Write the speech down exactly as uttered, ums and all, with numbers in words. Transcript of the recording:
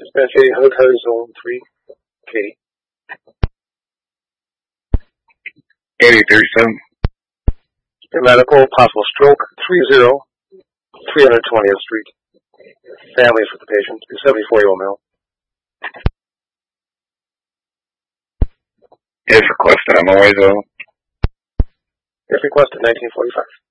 Dispatch eight, Hotel Zone three, Katie. eighty thirty-seven. Medical, possible stroke, three zero, three hundred twentieth Street. Families with the patient, seventy-four-year-old male. If requested, I'm always uh If requested, nineteen forty-five.